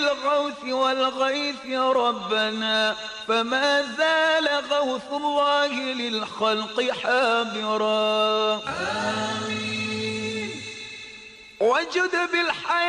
بالغوث والغيث ربنا، فما زال غوث الله للخلق حاضرا. آمين. وجد بالحياة